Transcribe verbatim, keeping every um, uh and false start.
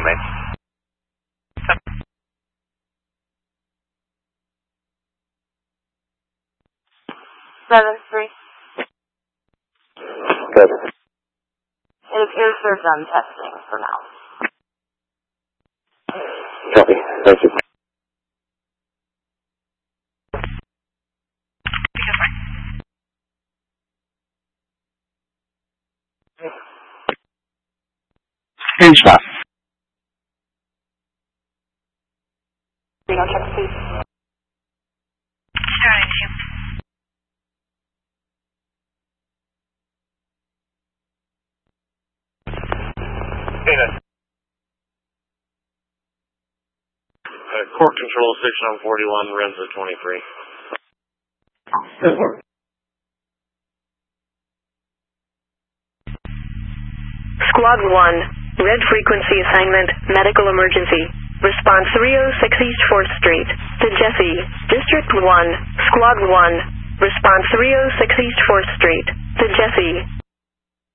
mate. Seven three. Good. It appears they're done testing for now. Copy. Thank you. And stop. Reno, check please. Starting to. Data. Uh, Court Control six on forty-one, Renzo twenty-three. Squad one, red frequency assignment, medical emergency. Response three oh six East fourth Street. To Jesse, District one, Squad one. Response three oh six East fourth Street. To Jesse.